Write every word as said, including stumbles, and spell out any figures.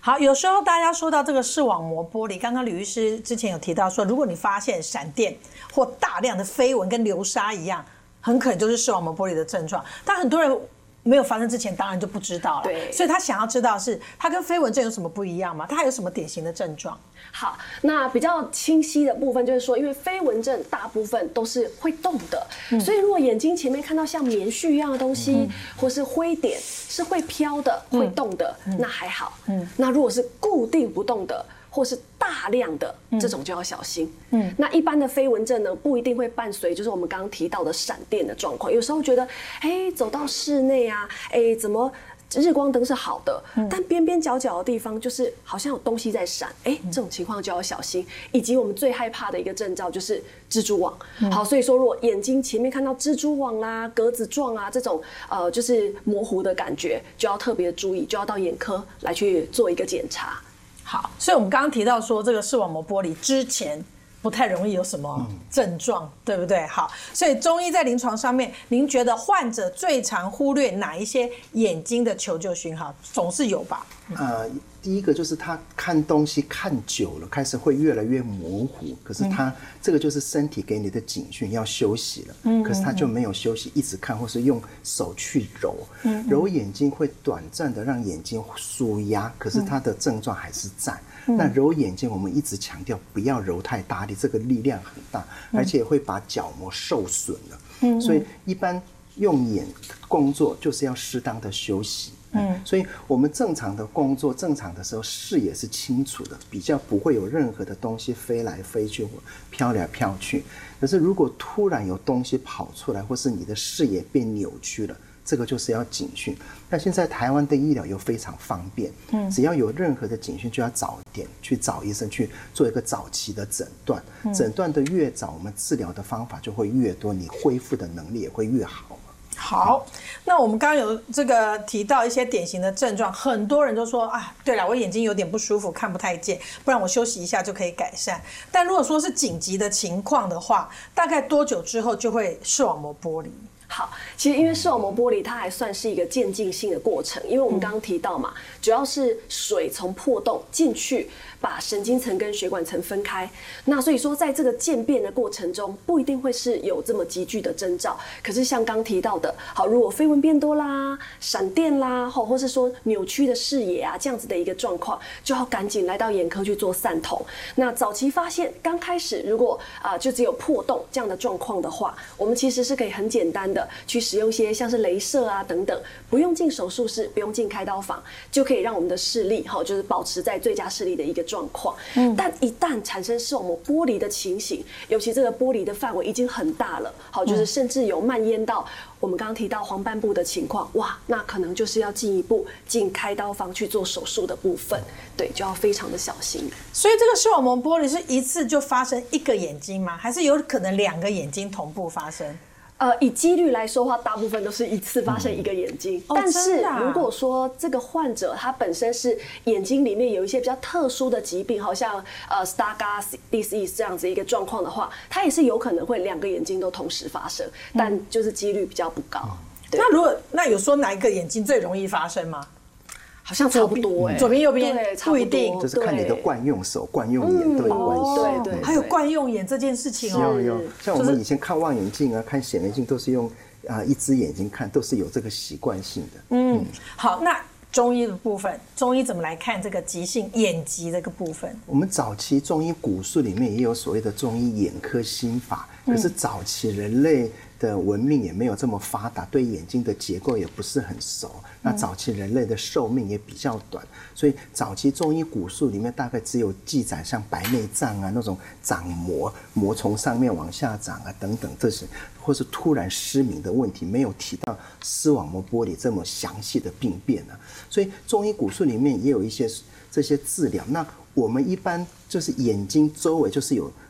好，有时候大家说到这个视网膜剥离，刚刚吕医师之前有提到说，如果你发现闪电或大量的飞蚊跟流沙一样，很可能就是视网膜剥离的症状。但很多人没有发生之前，当然就不知道了。 对， 所以他想要知道是它跟飞蚊症有什么不一样吗？它还有什么典型的症状？ 好，那比较清晰的部分就是说，因为飞蚊症大部分都是会动的，嗯、所以如果眼睛前面看到像棉絮一样的东西，嗯、或是灰点是会飘的、会动的，嗯、那还好。嗯，那如果是固定不动的，或是大量的这种就要小心。嗯，那一般的飞蚊症呢，不一定会伴随就是我们刚刚提到的闪电的状况。有时候觉得，哎，走到室内啊，哎，怎么？日光灯是好的，但边边角角的地方就是好像有东西在闪，哎，这种情况就要小心。以及我们最害怕的一个征兆就是蜘蛛网。好，所以说如果眼睛前面看到蜘蛛网啦、格子状啊这种呃就是模糊的感觉，就要特别注意，就要到眼科来去做一个检查。 好，所以我们刚刚提到说这个视网膜剥离之前不太容易有什么症状，嗯、对不对？好，所以中医在临床上面，您觉得患者最常忽略哪一些眼睛的求救讯号？总是有吧？ 呃，第一个就是他看东西看久了，开始会越来越模糊，可是他、嗯、这个就是身体给你的警讯，要休息了。嗯，可是他就没有休息，一直看，或是用手去揉，嗯、揉眼睛会短暂的让眼睛舒压，可是他的症状还是在。嗯、那揉眼睛，我们一直强调不要揉太大力，这个力量很大，而且会把角膜受损了。嗯，所以一般用眼工作就是要适当的休息。嗯，所以我们正常的工作，正常的时候视野是清楚的，比较不会有任何的东西飞来飞去或飘来飘去。可是如果突然有东西跑出来，或是你的视野变扭曲了，这个就是要警讯。那现在台湾的医疗又非常方便，嗯，只要有任何的警讯，就要早点去找医生去做一个早期的诊断。嗯、诊断的越早，我们治疗的方法就会越多，你恢复的能力也会越好。 好，那我们刚刚有这个提到一些典型的症状，很多人都说啊，对了，我眼睛有点不舒服，看不太见，不然我休息一下就可以改善。但如果说是紧急的情况的话，大概多久之后就会视网膜剥离？ 好，其实因为视网膜剥离它还算是一个渐进性的过程，因为我们刚刚提到嘛，主要是水从破洞进去，把神经层跟血管层分开。那所以说，在这个渐变的过程中，不一定会是有这么急剧的征兆。可是像刚提到的，好，如果飞蚊变多啦、闪电啦，或是说扭曲的视野啊，这样子的一个状况，就要赶紧来到眼科去做散瞳。那早期发现，刚开始如果啊、呃、就只有破洞这样的状况的话，我们其实是可以很简单的去使用一些像是雷射啊等等，不用进手术室，不用进开刀房，就可以让我们的视力哈，就是保持在最佳视力的一个状况。嗯，但一旦产生视网膜剥离的情形，尤其这个剥离的范围已经很大了，好，就是甚至有蔓延到我们刚刚提到黄斑部的情况，哇，那可能就是要进一步进开刀房去做手术的部分，对，就要非常的小心。 所以这个视网膜剥离是一次就发生一个眼睛吗？还是有可能两个眼睛同步发生？ 呃，以几率来说的话，大部分都是一次发生一个眼睛。嗯、但是如果说这个患者他本身是眼睛里面有一些比较特殊的疾病，好像呃 Stargardt disease 这样子一个状况的话，他也是有可能会两个眼睛都同时发生，但就是几率比较不高。嗯、 那如果那有说哪一个眼睛最容易发生吗？ 好像差不多哎、欸， 左边右边不一定， 就是看你的惯用手、惯用眼都有关系。 嗯、对对， 还有惯用眼这件事情哦。 有有，像我们以前看望远镜啊、看显微镜都是用啊、呃、一只眼睛看，都是有这个习惯性的。 嗯，嗯好，那中医的部分，中医怎么来看这个急性眼疾这个部分？ 我们早期中医古书里面也有所谓的中医眼科心法，可是早期人类的文明也没有这么发达，对眼睛的结构也不是很熟。那早期人类的寿命也比较短，所以早期中医古书里面大概只有记载像白内障啊那种长膜，膜从上面往下长啊等等这些，或是突然失明的问题，没有提到视网膜剥离这么详细的病变啊。所以中医古书里面也有一些这些治疗。那我们一般就是眼睛周围就是有